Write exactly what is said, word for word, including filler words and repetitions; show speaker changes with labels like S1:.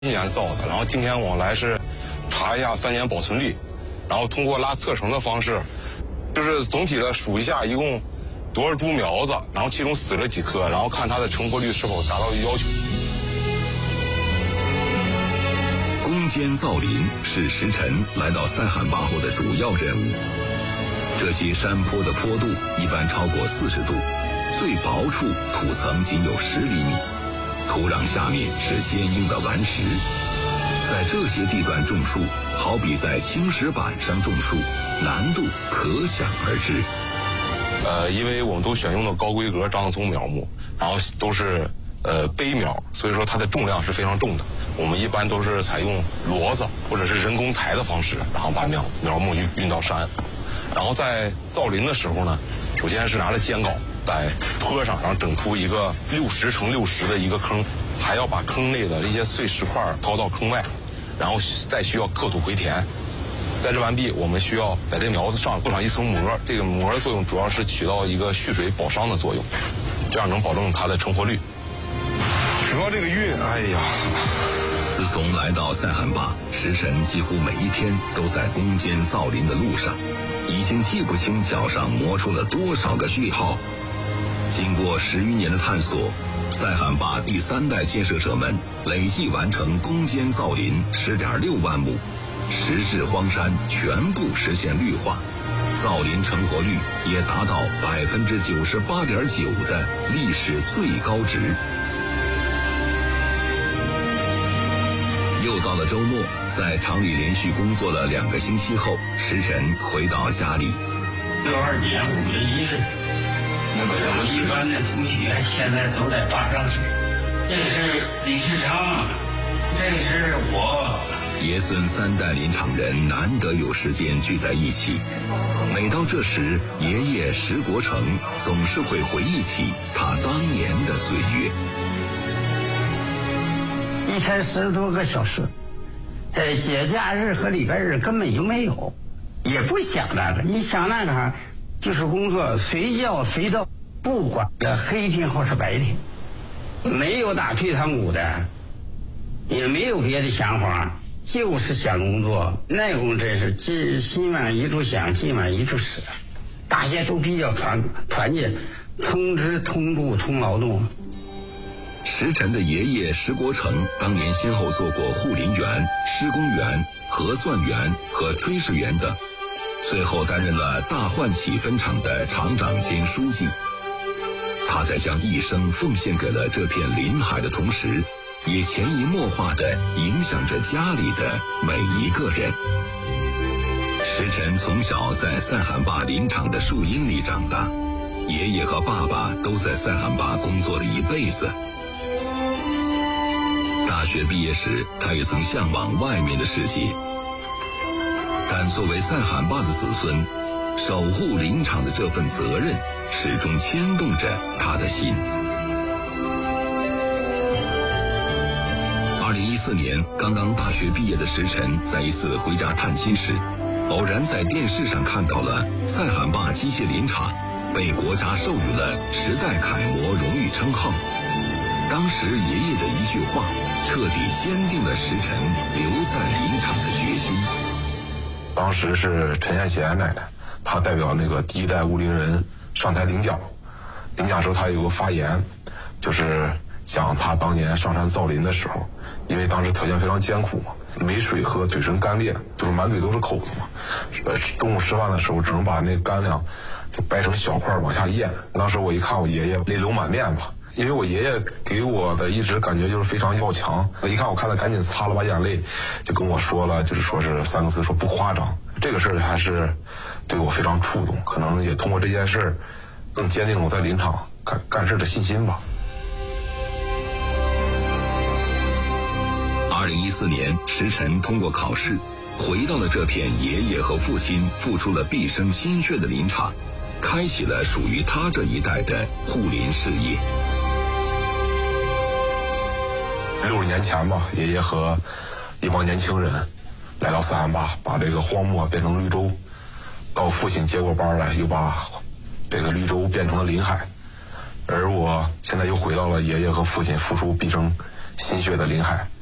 S1: 年造的，然后今天我来是查一下三年保存率，然后通过拉测成的方式，就是总体的数一下一共多少株苗子，然后其中死了几棵，然后看它的成活率是否达到要求。
S2: 攻坚造林是石晨来到塞罕坝后的主要任务。这些山坡的坡度一般超过四十度，最薄处土层仅有十厘米。土壤下面是坚硬的顽石，在这些地段种树，好比在青石板上种树，难度可想而知。
S1: 呃，因为我们都选用的高规格樟松苗木，然后都是呃背苗，所以说它的重量是非常重的。我们一般都是采用骡子或者是人工抬的方式，然后把苗苗木运运到山。然后在造林的时候呢，首先是拿着尖镐在坡上，然后整出一个六十乘六十的一个坑，还要把坑内的一些碎石块掏到坑外，然后再需要刻土回填。在这完毕，我们需要在这苗子上铺上一层膜，这个膜的作用主要是起到一个蓄水保墒的作用，这样能保证它的成活率。主要这个运，哎呀！
S2: 自从来到塞罕坝，石晨几乎每一天都在攻坚造林的路上，已经记不清脚上磨出了多少个序号。经过十余年的探索，塞罕坝第三代建设者们累计完成攻坚造林十点六万亩，石质荒山全部实现绿化，造林成活率也达到百分之九十八点九的历史最高值。又到了周末，在厂里连续工作了两个星期后，石晨回到家里。
S3: 六二年五月一日，那么我们一般的同学现在都在坝上。这是李世昌，这是我。
S2: 爷孙三代林场人难得有时间聚在一起，每到这时，爷爷石国成总是会回忆起他当年的岁月。
S4: 一天十多个小时，呃，节假日和礼拜日根本就没有，也不想那个。一想那个，就是工作，随叫随到，不管黑天或是白天，没有打退堂鼓的，也没有别的想法，就是想工作。那工真是今心往一处想，劲往一处使，大家都比较团团结，通知通度通劳动。
S2: 石晨的爷爷石国成当年先后做过护林员、施工员、核算员和炊事员等，最后担任了大换企分厂的厂长兼书记。他在将一生奉献给了这片林海的同时，也潜移默化地影响着家里的每一个人。石晨从小在塞罕坝林场的树荫里长大，爷爷和爸爸都在塞罕坝工作了一辈子。大学毕业时，他也曾向往外面的世界，但作为塞罕坝的子孙，守护林场的这份责任始终牵动着他的心。二零一四年，刚刚大学毕业的石晨在一次回家探亲时，偶然在电视上看到了塞罕坝机械林场被国家授予了时代楷模荣誉称号。当时爷爷的一句话彻底坚定了石晨留在林场的决心。
S1: 当时是陈艳贤奶奶，她代表那个第一代务林人上台领奖。领奖时候她有个发言，就是讲她当年上山造林的时候，因为当时条件非常艰苦嘛，没水喝，嘴唇干裂，就是满嘴都是口子嘛。呃，中午吃饭的时候只能把那干粮就掰成小块往下咽。当时我一看我爷爷泪流满面吧。因为我爷爷给我的一直感觉就是非常要强，我一看我看他赶紧擦了把眼泪，就跟我说了，就是说是三个字，说不夸张。这个事儿还是对我非常触动，可能也通过这件事儿更坚定我在林场干干事的信心吧。
S2: 二零一四年，石晨通过考试，回到了这片爷爷和父亲付出了毕生心血的林场，开启了属于他这一代的护林事业。
S1: 六十年前吧，爷爷和一帮年轻人来到塞罕坝，把这个荒漠变成绿洲。到父亲接过班来，又把这个绿洲变成了林海。而我现在又回到了爷爷和父亲付出毕生心血的林海。